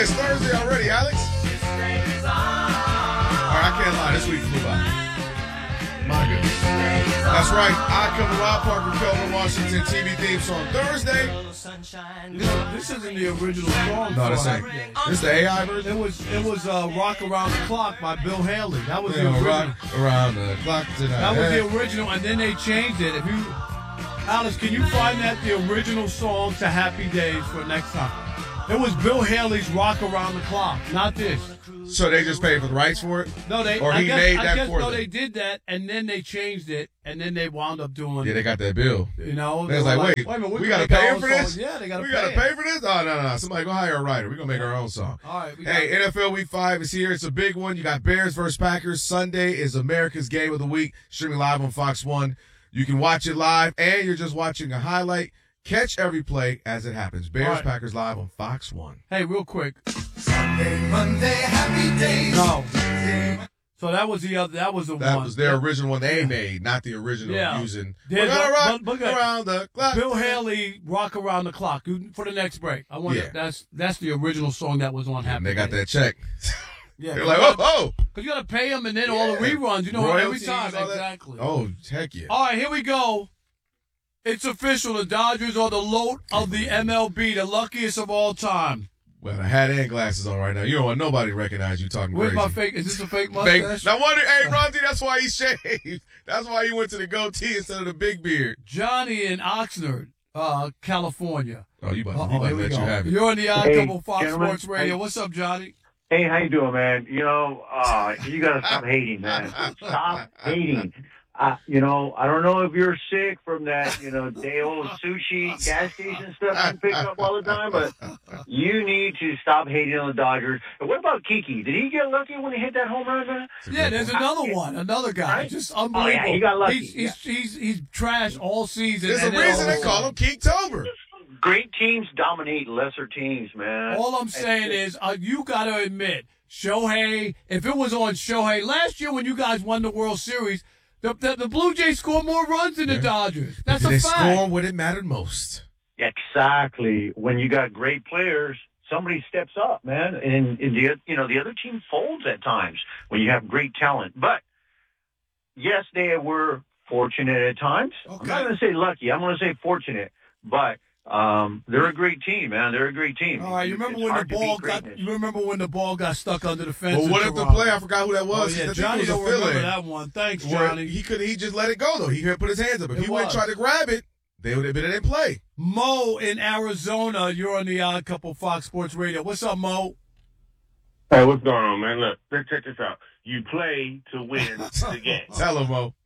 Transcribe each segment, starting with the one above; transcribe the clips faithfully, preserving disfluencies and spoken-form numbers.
it's Thursday already, Alex. All right, I can't lie. This week flew by. My goodness. That's right. I cover Rob Parker, Kelvin Washington, T V theme song Thursday. You know, this isn't the original song. No, this ain't. This is the A I version. It was it was uh, "Rock Around the Clock" by Bill Haley. That was Yeah, the original. rock around the clock tonight. That was the original, and then they changed it. If you, Alice, can you find that the original song to "Happy Days" for next time? It was Bill Haley's "Rock Around the Clock," not this. So they just paid for the rights for it? No, they. Or I he guess, made I that guess, for no, them? they did that, and then they changed it, and then they wound up doing. Yeah, they got that bill. You know, they was were like, wait, wait a minute, we, we got to can pay make him our for own this? song. Yeah, they got to We pay. got to it. pay for this? Oh, no, no, no. Somebody go hire a writer. We're going to make our own song. All right. We Hey, got N F L Week five is here. It's a big one. You got Bears versus Packers. Sunday is America's Game of the Week, streaming live on Fox one. You can watch it live, and you're just watching a highlight. Catch every play as it happens. Bears, right. Packers live on Fox one. Hey, real quick. Sunday, Monday, happy days. No. So that was the other. That was the That one. was their Yeah. original one they made, not the original Yeah. using. There's We're gonna a- rock but- but- around the clock. Bill Haley, "Rock Around the Clock" You- for the next break. I wonder Yeah. if that's that's the original song that was on Happy And they got Days. that check. Yeah, They're like, oh, oh. because you got to pay them, and then all the Yeah. reruns. You know, every Royalties, time all that. exactly. Oh, heck yeah. All right, here we go. It's official. The Dodgers are the load of the M L B, the luckiest of all time. Well, I hat and glasses on right now. You don't want nobody to recognize you talking Where's crazy. my fake? Is this a fake Fake- mustache? No wonder, hey, Ronzi, that's why he shaved. That's why he went to the goatee instead of the big beard. Johnny in Oxnard, uh, California. Oh, you about, Uh-oh, you about here to we let go. you have it. You're on the Odd Hey, Couple Fox gentlemen. Sports Radio. Hey. What's up, Johnny? Hey, how you doing, man? You know, uh, you gotta stop hating, man. Stop hating. Uh, you know, I don't know if you're sick from that, you know, day old sushi gas station stuff you pick up all the time, but you need to stop hating on the Dodgers. And what about Kiki? Did he get lucky when he hit that home run, man? Yeah, there's another one, another guy, Right? just Oh, unbelievable. yeah, he got lucky. He's he's he's, he's trash all season. There's a and then reason all of they a call sudden- him Keektober. Great teams dominate lesser teams, man. All I'm saying is, uh, you got to admit, Shohei. If it was on Shohei last year when you guys won the World Series, the the, the Blue Jays scored more runs than the Yeah. Dodgers. That's Did a they fact. score when it mattered most? Exactly. When you got great players, somebody steps up, man, and, and the you know the other team folds at times when you have great talent. But yes, they were fortunate at times. I'm Okay. not going to say lucky. I'm going to say fortunate. But um, they're a great team, man. They're a great team. All right, you remember It's when the hard to ball beat got? greatness. You remember when the ball got stuck under the fence? Well, in what if the Toronto? player, I forgot who that Oh was. I yeah, think Johnny it was a don't remember fill-in. that one. Thanks, Where Johnny. He could he just let it go though. He could put his hands up. If It he would have was. tried to grab it, they would have been in play. Mo in Arizona, you're on the Odd Couple Fox Sports Radio. What's up, Mo? Hey, what's going on, man? Look, let's check this out. You play to win the game. Tell him, Mo.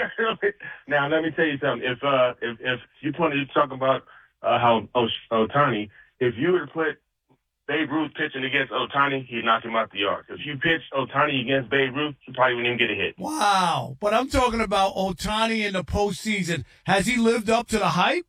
Now, let me tell you something. If uh, if if you want to talk about uh, how Ohtani, if you were to put Babe Ruth pitching against Ohtani, he'd knock him out the yard. If you pitch Ohtani against Babe Ruth, he probably wouldn't even get a hit. Wow. But I'm talking about Ohtani in the postseason. Has he lived up to the hype?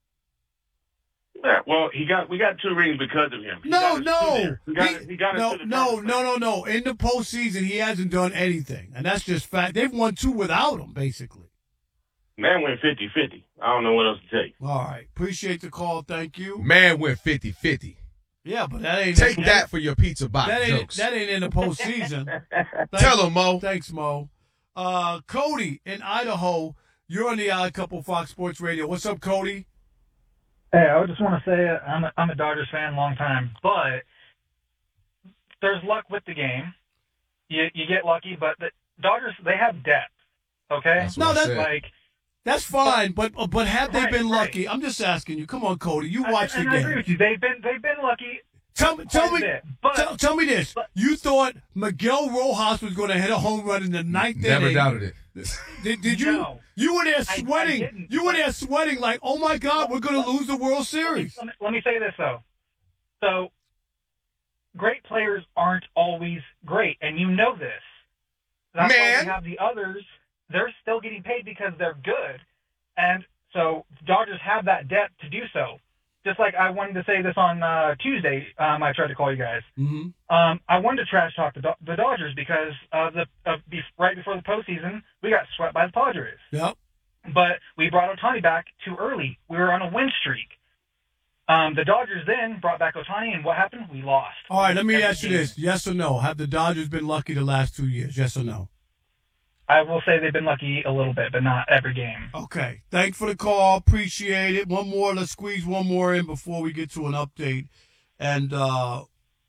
Yeah, well, he got we got two rings because of him. He No, got us to no. there. He got, He- us- he got us no, to the no, promised no, land. no, no. In the postseason, he hasn't done anything. And that's just fact. They've won two without him, basically. Man went fifty-fifty. I don't know what else to tell you. All right. Appreciate the call. Thank you. Man went fifty-fifty. Yeah, but that ain't Take that for your pizza box That ain't jokes. that ain't in the postseason. Thanks- Tell him, Mo. Thanks, Mo. Uh, Cody in Idaho, you're on the Odd Couple Fox Sports Radio. What's up, Cody? Hey, I just want to say uh, I'm a, I'm a Dodgers fan, long time, but there's luck with the game. You you get lucky, but the Dodgers, they have depth. Okay, That's No, what I that's said. like That's fine, but but have they Right, been right. lucky? I'm just asking you. Come on, Cody. You watch and the I agree game. with you. They've been they've been lucky. Tell me, tell quite me, a bit, but tell, tell me this. but- You thought Miguel Rojas was going to hit a home run in the ninth Never inning? doubted it. Did, did you? No. You were there I- I sweating. didn't, you were but- there sweating like, oh my God, we're going to lose the World Series. Let me, let me say this though. So, great players aren't always great, and you know this. That's Man. why we have the others. They're still getting paid because they're good, and so Dodgers have that depth to do so. Just like I wanted to say this on uh, Tuesday, um, I tried to call you guys. Mm-hmm. Um, I wanted to trash talk the, Do- the Dodgers because of the of be- right before the postseason, we got swept by the Padres. Yep. But we brought Ohtani back too early. We were on a win streak. Um, the Dodgers then brought back Ohtani, and what happened? We lost. All right, let me Every ask you game. this. Yes or no? Have the Dodgers been lucky the last two years? Yes or no? I will say they've been lucky a little bit, but not every game. Okay. Thanks for the call. Appreciate it. One more. Let's squeeze one more in before we get to an update. And uh,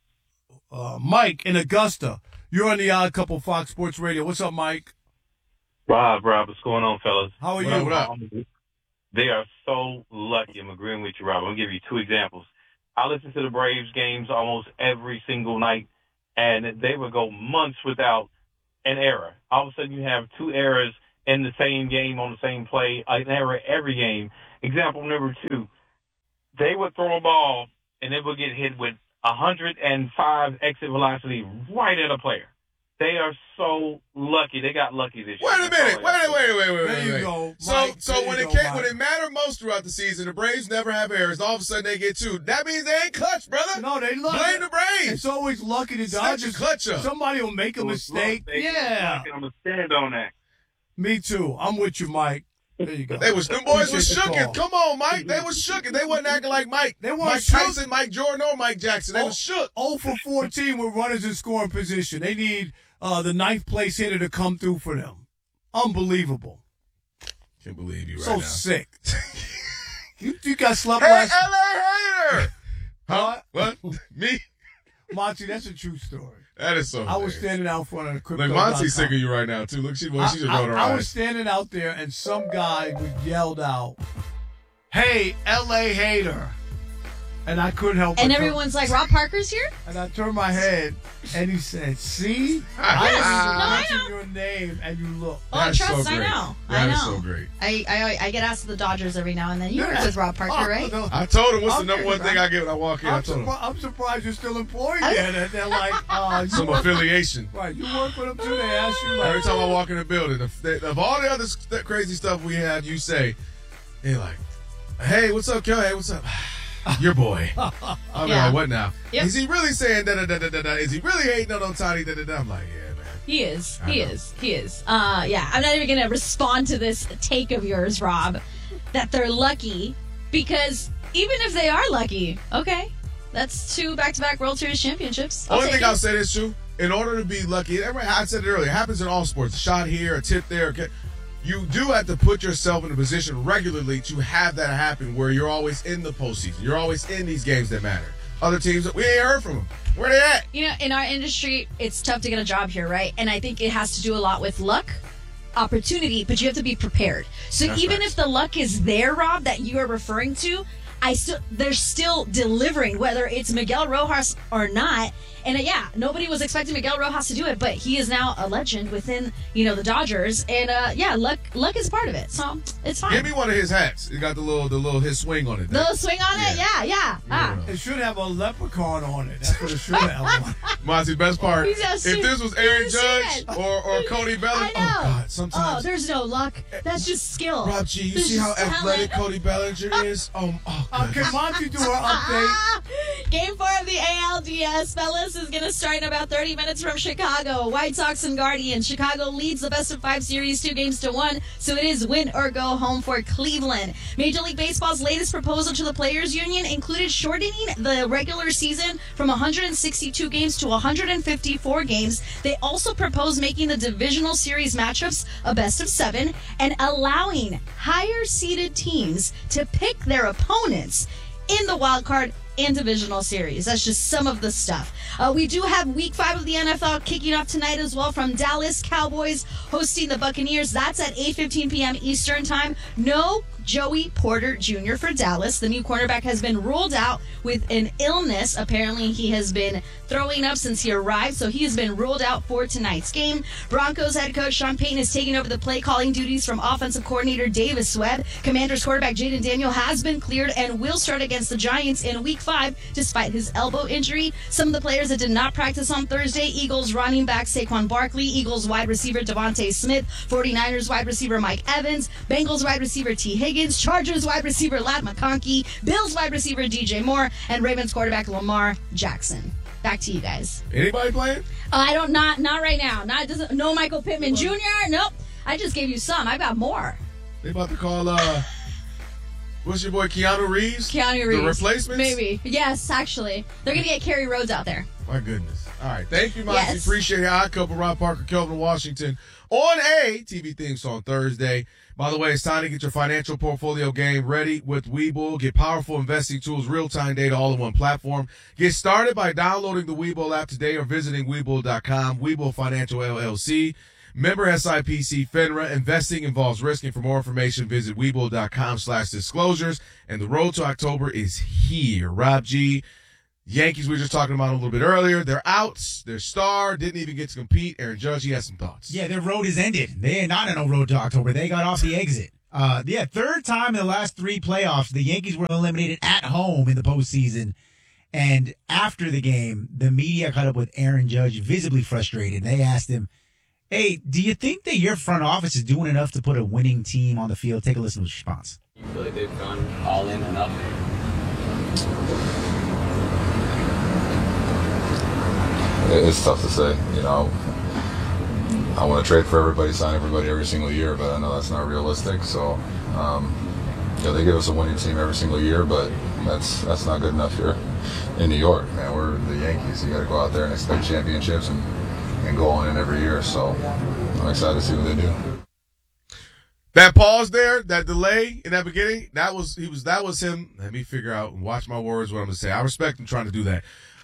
uh, Mike in Augusta, you're on the Odd Couple Fox Sports Radio. What's up, Mike? Rob, Rob, what's going on, fellas? How are What up, you? what up? They are so lucky. I'm agreeing with you, Rob. I'm going to give you two examples. I listen to the Braves games almost every single night, and they would go months without an error. All of a sudden, you have two errors in the same game on the same play, an error every game. Example number two, they would throw a ball, and it would get hit with one hundred five exit velocity right at a player. They are so lucky. They got lucky this year. Wait a minute. Wait, wait, wait, wait, wait, There you wait. go, So, Mike. so There when you it go, came, when Mike. it mattered most throughout the season, the Braves never have errors. All of a sudden, they get two. That means they ain't clutch, brother. No, they love Blame it. the Braves. It's always lucky the Such a Dodgers. clutch up. Somebody will make a mistake. Yeah. I'm going to stand on that. Me too. I'm with you, Mike. There you go. They was them boys was Appreciate the shooken. call. Come on, Mike. They was shooken. They wasn't acting like Mike. They weren't Mike shook. Tyson, Mike Jordan, or Mike Jackson. They Oh. was shook. oh for fourteen with runners in scoring position. They need uh, the ninth place hitter to come through for them. Unbelievable. Can't believe you right so now. sick. you, you got slept Hey, last L A hater. Huh? What? What? Me? Monty, that's a true story. That is so I was hilarious. standing out front of the crypto. Like, Monty's sick of you right now, too. Look, she, well, I, she just I- rolled her I eyes. was standing out there, and some guy was yelled out, "Hey, L A hater!" And I couldn't help. And but turn- everyone's like, Rob Parker's here? And I turned my head, and he said, "See, Yes. No, I mention know. your name, and you look." Oh, That's trust, so I great. know. That I is know. so great. I, I I get asked to the Dodgers every now and then. You work Yeah. with Rob Parker, Oh, right? no, I told him, what's the I'm number one sorry. thing I get when I walk in? I I'm, told him. surpri- I'm surprised you're still employed there. That they're like, uh, you Some work, affiliation. right? You work with them too. They ask you like, Every time I walk in the building, of, of all the other st- crazy stuff we have, you say, they're like, hey, what's up, Kel? Hey, what's up? Your boy. I'm Yeah. like, what now? Yep. Is he really saying da da da da da da? Is he really hating on Ohtani da da da? I'm like, yeah, man. He is. I He know. is. He is. Uh, yeah, I'm not even going to respond to this take of yours, Rob, that they're lucky because even if they are lucky, okay, that's two back-to-back World Series championships. I'll Only take thing it. I'll say is true. In order to be lucky, every- I said it earlier, it happens in all sports. A shot here, a tip there. Okay. You do have to put yourself in a position regularly to have that happen where you're always in the postseason. You're always in these games that matter. Other teams, we ain't heard from them. Where they at? You know, in our industry, it's tough to get a job here, right? And I think it has to do a lot with luck, opportunity, but you have to be prepared. So That's even right. if the luck is there, Rob, that you are referring to, I still they're still delivering, whether it's Miguel Rojas or not. And uh, yeah, nobody was expecting Miguel Rojas to do it, but he is now a legend within, you know, the Dodgers. And uh, yeah, luck luck is part of it. So it's fine. Give me one of his hats. It got the little, the little his swing on it. The little swing on it? Yeah, yeah. Ah. it should have a leprechaun on it. That's what it should have. Monty, best part. He's a If su- this was Aaron he's a Judge student. or, or Cody Bellinger, I know. oh God, Oh, sometimes. there's no luck. That's just skill. Rob G, you There's see how just athletic talent. Cody Bellinger is? Oh, oh Uh, God. can Monty do her update? Game four of the A L D S, fellas, is going to start in about thirty minutes from Chicago. White Sox and Guardians. Chicago leads the best of five series, two games to one, so it is win or go home for Cleveland. Major League Baseball's latest proposal to the Players Union included shortening the regular season from one hundred sixty-two games to one hundred fifty-four games. They also proposed making the divisional series matchups a best of seven and allowing higher-seeded teams to pick their opponents in the wild card and divisional series. That's just some of the stuff. Uh, we do have week five of the N F L kicking off tonight as well from Dallas Cowboys hosting the Buccaneers. That's at eight fifteen p.m. Eastern time. No Joey Porter Junior for Dallas. The new cornerback has been ruled out with an illness. Apparently, he has been throwing up since he arrived, so he has been ruled out for tonight's game. Broncos head coach Sean Payton is taking over the play calling duties from offensive coordinator Davis Webb. Commanders quarterback Jaden Daniel has been cleared and will start against the Giants in week five despite his elbow injury. Some of the players that did not practice on Thursday: Eagles running back Saquon Barkley, Eagles wide receiver Devontae Smith, 49ers wide receiver Mike Evans, Bengals wide receiver T. Higgins, Chargers wide receiver Lat McConkey, Bills wide receiver D J Moore, and Ravens quarterback Lamar Jackson. Back to you guys. Anybody playing? Uh, I don't not not right now. Not doesn't no Michael Pittman Junior Nope. I just gave you some. I got more. They about to call uh What's your boy Keanu Reeves? Keanu Reeves. The replacements? Maybe. Yes, actually. They're going to get Kerry Rhodes out there. My goodness. All right. Thank you, Monty. Yes. Appreciate it. Odd Couple, Rob Parker, Kelvin Washington on a T V theme song Thursday. By the way, it's time to get your financial portfolio game ready with Webull. Get powerful investing tools, real-time data, all in one platform. Get started by downloading the Webull app today or visiting Webull dot com. Webull Financial L L C. Member S I P C FINRA. Investing involves risk. And for more information, visit Webull dot com slash disclosures. And the road to October is here. Rob G. Yankees, we were just talking about a little bit earlier. They're out. Their star didn't even get to compete. Aaron Judge, he has some thoughts. Yeah, their road is ended. They are not on a road to October. They got off the exit. Uh, yeah, third time in the last three playoffs, the Yankees were eliminated at home in the postseason. And after the game, the media caught up with Aaron Judge, visibly frustrated. They asked him, hey, do you think that your front office is doing enough to put a winning team on the field? Take a listen to his response. You feel like they've gone all in enough? It's tough to say, you know. I want to trade for everybody, sign everybody every single year, but I know that's not realistic. So, um, yeah, they give us a winning team every single year, but that's that's not good enough here in New York, man. We're the Yankees. You got to go out there and expect championships and, and go on in every year. So, I'm excited to see what they do. That pause there, that delay in that beginning, that was he was that was him. Let me figure out and watch my words. What I'm gonna say. I respect him trying to do that.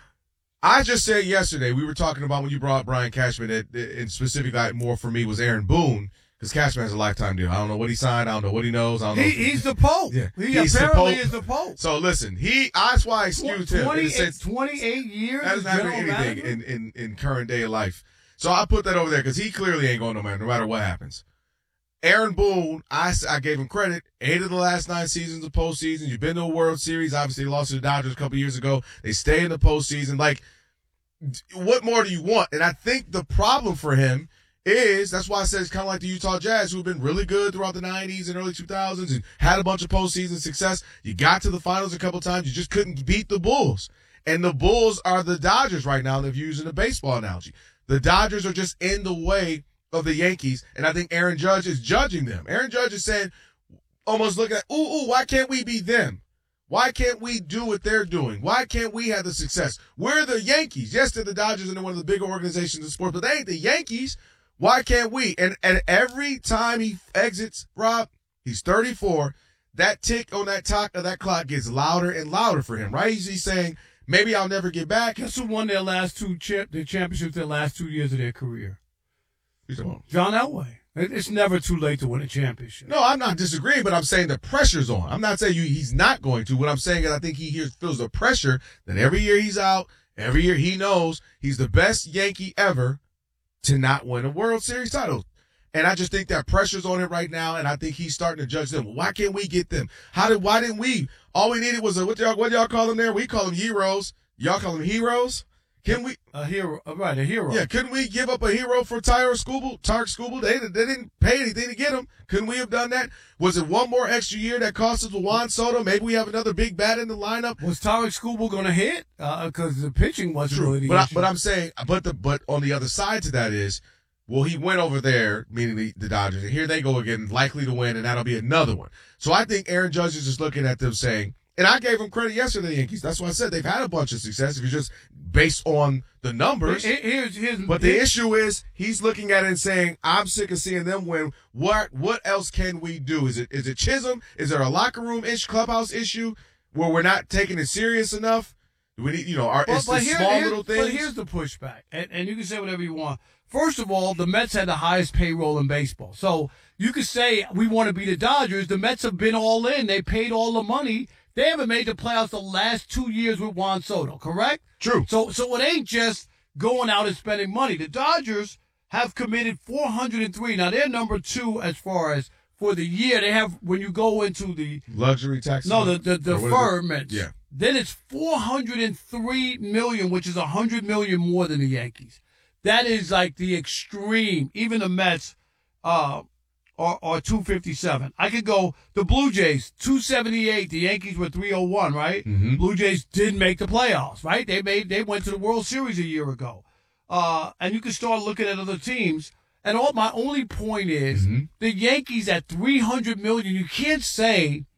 I just said yesterday, we were talking about when you brought up Brian Cashman, that in specific, like, more for me was Aaron Boone, because Cashman has a lifetime deal. I don't know what he signed. I don't know what he knows. I don't know. He, he's the Pope. Yeah, he he's apparently the Pope. is the Pope. So listen, he. That's why I excused him. In the sense, twenty-eight years. That doesn't happen anything in, in, in current day of life. So I put that over there because he clearly ain't going nowhere, no matter what happens. Aaron Boone, I, I gave him credit. Eight of the last nine seasons of postseason. You've been to a World Series. Obviously, they lost to the Dodgers a couple years ago. They stay in the postseason. Like, what more do you want? And I think the problem for him is, that's why I said it's kind of like the Utah Jazz, who have been really good throughout the nineties and early two thousands and had a bunch of postseason success. You got to the finals a couple times. You just couldn't beat the Bulls. And the Bulls are the Dodgers right now, if you're using a baseball analogy. The Dodgers are just in the way of the Yankees, and I think Aaron Judge is judging them. Aaron Judge is saying, almost looking at, ooh, ooh, why can't we be them? Why can't we do what they're doing? Why can't we have the success? We're the Yankees. Yes, they're the Dodgers and they're one of the bigger organizations in sports, but they ain't the Yankees. Why can't we? And and every time he exits, Rob, he's thirty-four. That tick on that talk of that clock gets louder and louder for him, right? He's, he's saying, maybe I'll never get back. Guess who won their last two champ, their championships their last two years of their career? Who's the one? John Elway. It's never too late to win a championship. No, I'm not disagreeing, but I'm saying the pressure's on. I'm not saying you, he's not going to. What I'm saying is I think he hears, feels the pressure that every year he's out, every year he knows he's the best Yankee ever to not win a World Series title. And I just think that pressure's on him right now, and I think he's starting to judge them. Why can't we get them? How did? Why didn't we? All we needed was a, what y'all what y'all call them there? We call them heroes. Y'all call them heroes. Can we a hero? Right, a hero. Yeah, couldn't we give up a hero for Tyler Skubal? Tarek Skubal, they they didn't pay anything to get him. Couldn't we have done that? Was it one more extra year that cost us with Juan Soto? Maybe we have another big bat in the lineup. Was Tarek Skubal going to hit? Because uh, the pitching wasn't True. really the but issue. I, but I'm saying, but the but on the other side to that is, well, he went over there, meaning the, the Dodgers, and here they go again, likely to win, and that'll be another one. So I think Aaron Judge is just looking at them saying. And I gave them credit yesterday, the Yankees. That's why I said they've had a bunch of success if you're just based on the numbers. Here's, here's, but the issue is he's looking at it and saying, I'm sick of seeing them win. What what else can we do? Is it is it Chisholm? Is there a locker room ish, clubhouse issue where we're not taking it serious enough? Do we need, you know, are, but, it's but the here, small here, little things? But here's the pushback, and, and you can say whatever you want. First of all, the Mets had the highest payroll in baseball. So you could say we want to be the Dodgers. The Mets have been all in. They paid all the money. They haven't made the playoffs the last two years with Juan Soto, correct? True. So so it ain't just going out and spending money. The Dodgers have committed four hundred three. Now, they're number two as far as for the year. They have, when you go into the luxury tax. No, the, the deferments. Yeah. Then it's four hundred three million, which is one hundred million more than the Yankees. That is like the extreme. Even the Mets, uh, Or, or two fifty-seven. I could go the Blue Jays, two seventy-eight. The Yankees were three oh one, right? Mm-hmm. Blue Jays did make the playoffs, right? They made they went to the World Series a year ago. Uh, and you can start looking at other teams. And all my only point is mm-hmm. the Yankees at three hundred million. You can't say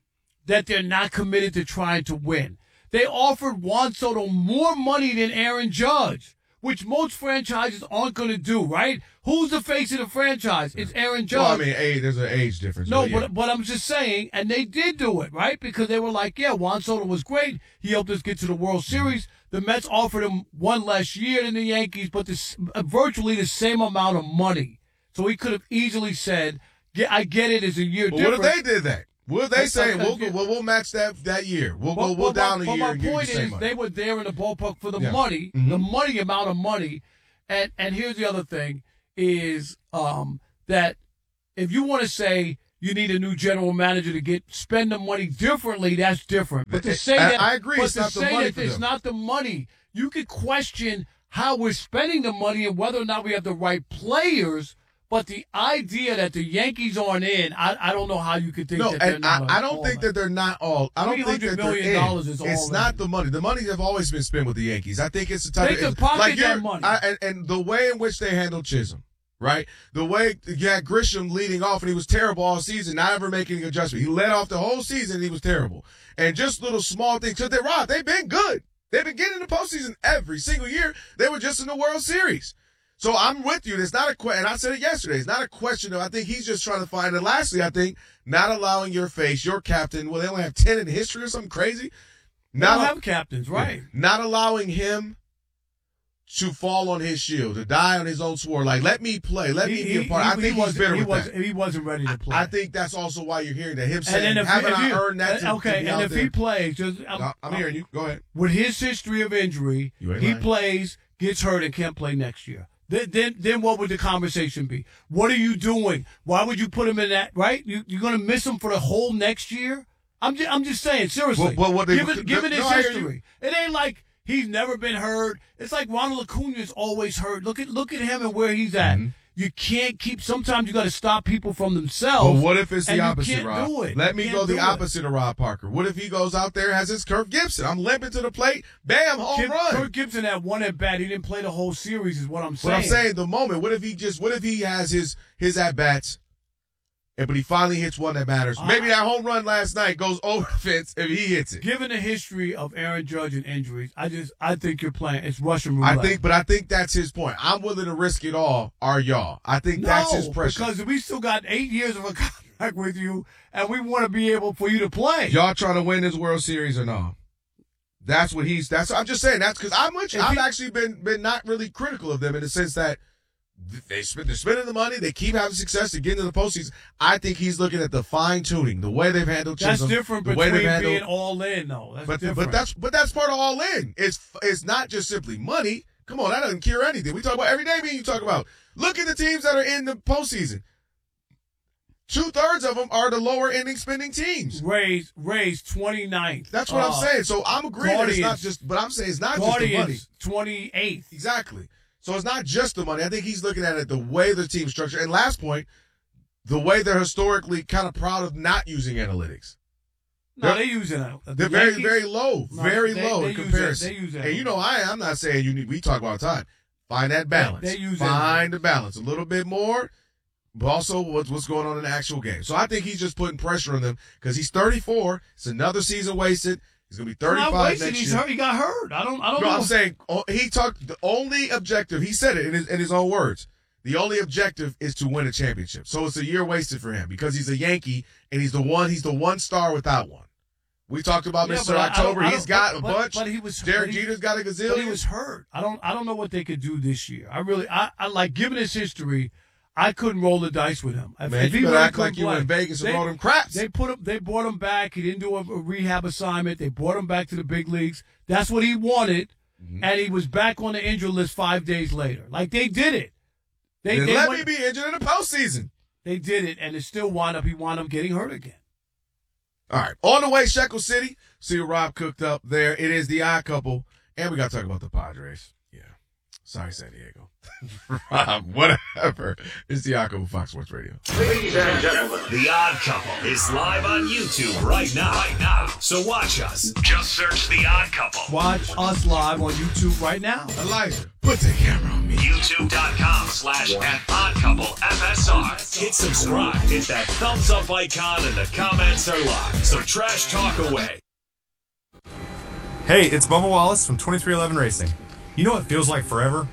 that they're not committed to trying to win. They offered Juan Soto more money than Aaron Judge, which most franchises aren't going to do, right? Who's the face of the franchise? It's Aaron Judge. Well, I mean, age, there's an age difference. No, but, yeah. but but I'm just saying, and they did do it, right? Because they were like, yeah, Juan Soto was great. He helped us get to the World Series. The Mets offered him one less year than the Yankees, but this, uh, virtually the same amount of money. So he could have easily said, yeah, I get it, it's a year But difference. what if they did that? What if they That's- say, that's- we'll, we'll, we'll match that that year. We'll But- go we'll but down my, a but year my and give you the point same is, money. they were there in the ballpark for the Yeah. money, Mhm. the money amount of money. And and here's the other thing is um, that if you want to say you need a new general manager to get spend the money differently, that's different. But to say I- that I agree, but it's to not the say money that for it's them. not the money, you could question how we're spending the money and whether or not we have the right players. But the idea that the Yankees aren't in, I, I don't know how you could think No, that they're and not. I, I don't think that they're not all. I don't think $three hundred that they're million in. dollars is It's all not in. the money. The money have always been spent with the Yankees. I think it's the type They of could pocket like that you're- money. I, and, and the way in which they handled Chisholm, right? The way you had Grisham leading off, and he was terrible all season, not ever making an adjustment. He led off the whole season, and he was terrible. And just little small things, because they're right. They've been good. They've been getting in the postseason every single year. They were just in the World Series. So I'm with you. It's not a question, and I said it yesterday. It's not a question of, I think he's just trying to find, and lastly, I think not allowing your face, your captain, well, they only have ten in history or something crazy. They Not don't have captains, right? Not allowing him to fall on his shield, to die on his own sword. Like, let me play, let me be a part. I think he's wasn't- bitter he with wasn't, that. He wasn't ready to play. I think that's also why you're hearing that. Him and saying, then if, haven't if I you, earned that to, okay, to be and out if there? he plays, just, I'm, I'm hearing you. Go ahead. with his history of injury, You ain't he lying. plays, gets hurt, and can't play next year. Then, then, then what would the conversation be? What are you doing? Why would you put him in that? Right? You, you're going to miss him for the whole next year? I'm just, I'm just saying, seriously. Well, well, what they- given, given his no, I hear history, it ain't like he's never been hurt. It's like Ronald Acuna's always hurt. Look at, look at him and where he's at. Mm-hmm. You can't keep. Sometimes you got to stop people from themselves. But what if it's and the you opposite, can't Rob? do it. Let You me can't go the do it. opposite of Rob Parker. What if he goes out there, has his Kirk Gibson? I'm limping to the plate. Bam, home Kip- run. Kirk Gibson had one at bat. He didn't play the whole series, is what I'm But saying. I'm saying the moment. What if he just? What if he has his his at bats, and but he finally hits one that matters? Maybe that home run last night goes over the fence if he hits it. Given the history of Aaron Judge and injuries, I just I think you're playing. It's Russian roulette. I think, but I think that's his point. I'm willing to risk it all. Are y'all? I think no, that's his pressure. because we still got eight years of a contract with you, and we want to be able for you to play. Y'all trying to win this World Series or no? That's what he's. That's. I'm just saying. That's because I'm with you. If I've he- actually been been not really critical of them in the sense that they spend, they're spending the money. They keep having success to get into the postseason. I think he's looking at the fine tuning, the way they've handled That's Chisholm, different the way between they've handled. being all in, though. That's but different. but that's but that's part of all in. It's it's not just simply money. Come on, that doesn't cure anything. We talk about every day. Me and you talk about. Look at the teams that are in the postseason. Two thirds of them are the lower ending spending teams. Rays Rays twenty-ninth. That's what Uh, I'm saying. So I'm agreeing that it's not Guardians- just, but I'm saying it's not just the money. Guardians twenty-eighth. Exactly. So it's not just the money. I think he's looking at it the way the team's structured. And last point, the way they're historically kind of proud of not using analytics. No, They're- they use it. The They're very, Yankees- very low. No, very they- low they in use it. comparison. They use it. And you know, I, I'm not saying you need, we talk about it all the time. Find that balance. They- they use Find the balance. A little bit more, but also what's, what's going on in the actual game. So I think he's just putting pressure on them because he's thirty-four. It's another season wasted. He's going to be Not thirty-five wasted. next He's year. hurt. He got hurt. I don't. I don't No, know. I'm saying oh, he talked. The only objective, he said it in his in his own words. The only objective is to win a championship. So it's a year wasted for him because he's a Yankee and he's the one. He's the one star without one. We talked about Yeah, Mister but I- I don't- October. I He's don't- got but- a but- bunch. but he was- Derek but he- Jeter's got a But gazillion. he was hurt. I don't. I don't know what they could do this year. I really. I, I like given his history. I couldn't roll the dice with him. If, Man, if you he better really act like couldn't you were play, in Vegas and they- roll them craps. They put him. They brought him back. He didn't do a, a rehab assignment. They brought him back to the big leagues. That's what he wanted, Mm-hmm. and he was back on the injury list five days later. Like they did it. They, Then they let went- me be injured in the postseason. They did it, and it still wound up. He wound up getting hurt again. All right. On the way, Shekel City. See what Rob cooked up there. It is the odd couple. And we got to talk about the Padres. Yeah. Sorry, San Diego. Rob, whatever. It's the Odd Couple, Fox Sports Radio. Ladies and gentlemen, The Odd Couple is live on YouTube right now. Right now. So watch us. Just search The Odd Couple. Watch us live on YouTube right now. Elijah, put the camera on me. YouTube.com slash at Odd Couple F S R. Hit subscribe. Hit that thumbs up icon and the comments are live. So trash talk away. Hey, it's Bubba Wallace from twenty-three eleven Racing. You know what feels like forever?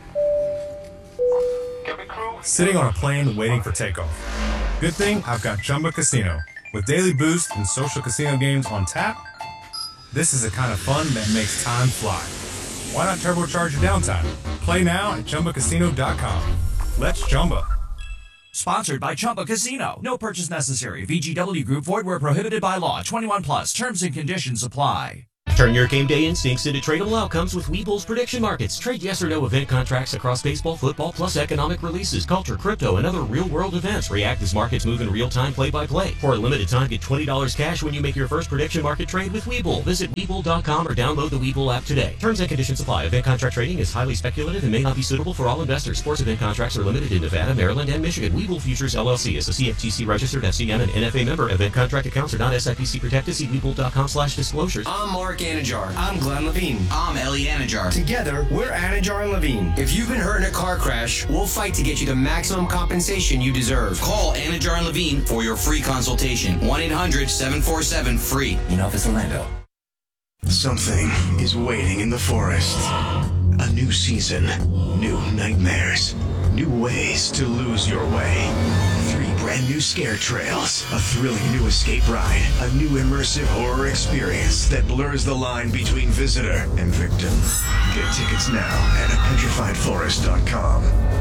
Sitting on a plane waiting for takeoff. Good thing I've got Chumba Casino. With daily boost and social casino games on tap, this is the kind of fun that makes time fly. Why not turbocharge your downtime? Play now at Chumba Casino dot com. Let's Chumba. Sponsored by Chumba Casino. No purchase necessary. V G W Group. Void where prohibited by law. twenty-one plus. Terms and conditions apply. Turn your game day instincts into tradable outcomes with Webull's prediction markets. Trade yes or no event contracts across baseball, football, plus economic releases, culture, crypto, and other real-world events. React as markets move in real time, play-by-play. For a limited time, get twenty dollars cash when you make your first prediction market trade with Webull. Visit Webull dot com or download the Webull app today. Terms and conditions apply. Event contract trading is highly speculative and may not be suitable for all investors. Sports event contracts are limited in Nevada, Maryland, and Michigan. Webull Futures, L L C is a C F T C-registered F C M and N F A member. Event contract accounts are not S I P C protected. See Webull dot com slash disclosures. I'm Mark Anajar. I'm Glenn Levine. I'm Ellie Anajar. Together, we're Anajar and Levine. If you've been hurt in a car crash, we'll fight to get you the maximum compensation you deserve. Call Anajar and Levine for your free consultation. one eight hundred seven four seven free. You know if it's Orlando. Something is waiting in the forest. A new season, new nightmares, new ways to lose your way. Three brand new scare trails, a thrilling new escape ride, a new immersive horror experience that blurs the line between visitor and victim. Get tickets now at a petrified forest dot com.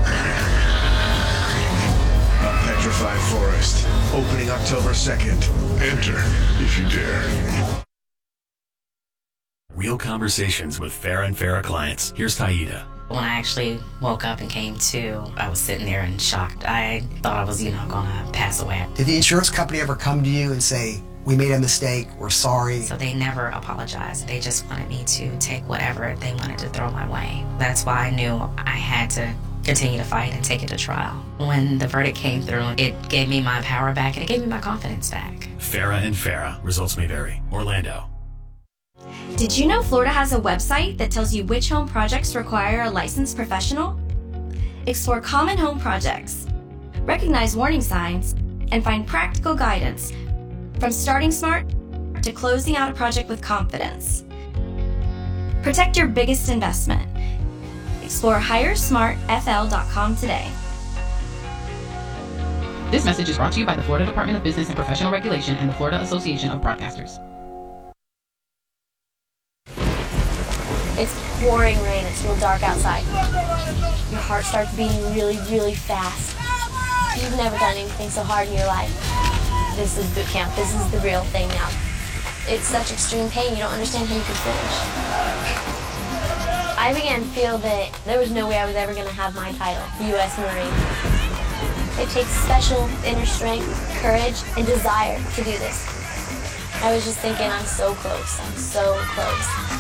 A Petrified Forest, opening October second. Enter if you dare. Real conversations with Farah and Farah clients. Here's Taida. When I actually woke up and came to, I was sitting there in shock. I thought I was, you know, gonna pass away. Did the insurance company ever come to you and say, we made a mistake, we're sorry? So they never apologized. They just wanted me to take whatever they wanted to throw my way. That's why I knew I had to continue to fight and take it to trial. When the verdict came through, it gave me my power back and it gave me my confidence back. Farah and Farah. Results may vary. Orlando. Did you know Florida has a website that tells you which home projects require a licensed professional? Explore common home projects, recognize warning signs, and find practical guidance from starting smart to closing out a project with confidence. Protect your biggest investment. Explore hire smart F L dot com today. This message is brought to you by the Florida Department of Business and Professional Regulation and the Florida Association of Broadcasters. It's pouring rain, it's real dark outside. Your heart starts beating really, really fast. You've never done anything so hard in your life. This is boot camp, this is the real thing now. It's such extreme pain, you don't understand how you can finish. I began to feel that there was no way I was ever going to have my title, U S Marine. It takes special inner strength, courage, and desire to do this. I was just thinking, I'm so close, I'm so close.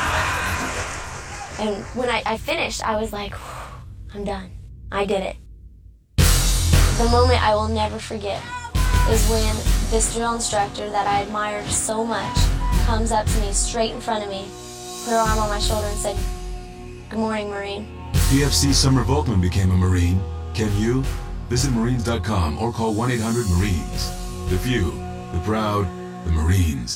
And when I, I finished, I was like, I'm done. I did it. The moment I will never forget is when this drill instructor that I admired so much comes up to me straight in front of me, put her arm on my shoulder and said, "Good morning, Marine." P F C Summer Volkman became a Marine. Can you? Visit Marines dot com or call one eight hundred Marines. The few, the proud, the Marines.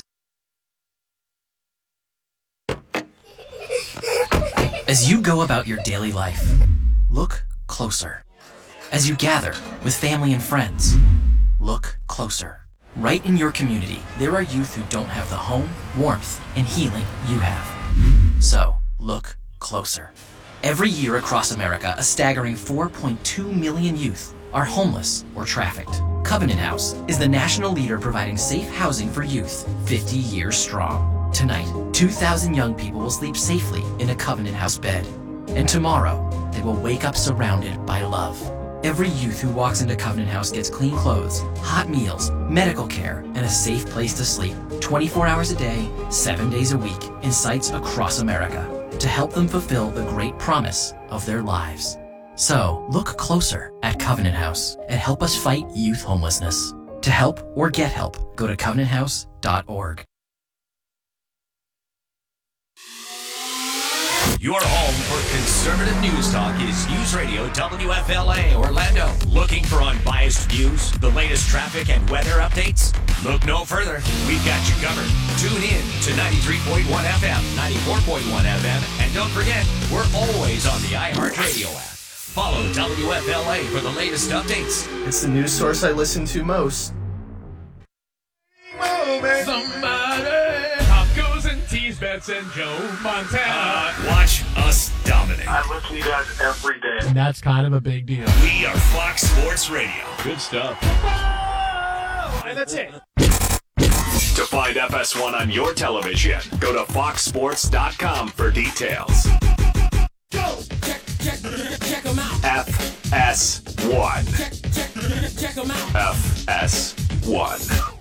As you go about your daily life, look closer. As you gather with family and friends, look closer. Right in your community, there are youth who don't have the home, warmth, and healing you have. So, look closer. Every year across America, a staggering four point two million youth are homeless or trafficked. Covenant House is the national leader providing safe housing for youth, fifty years strong. Tonight, two thousand young people will sleep safely in a Covenant House bed. And tomorrow, they will wake up surrounded by love. Every youth who walks into Covenant House gets clean clothes, hot meals, medical care, and a safe place to sleep twenty-four hours a day, seven days a week, in sites across America. to help them fulfill the great promise of their lives. So, look closer at Covenant House and help us fight youth homelessness. To help or get help, go to covenant house dot org. Your home for conservative news talk is News Radio W F L A Orlando. Looking for unbiased views, the latest traffic and weather updates? Look no further. We've got you covered. Tune in to ninety-three point one F M, ninety-four point one F M, and don't forget, we're always on the iHeartRadio app. Follow W F L A for the latest updates. It's the news source I listen to most. Somebody, Tacos and Tease Bets and Joe Montana. Uh, watch us dominate. I listen to you guys every day. And that's kind of a big deal. We are Fox Sports Radio. Good stuff. And that's it. To find F S one on your television, go to fox sports dot com for details. Go! Check, check, check them out. F S one. Check, check, check them out. F S one.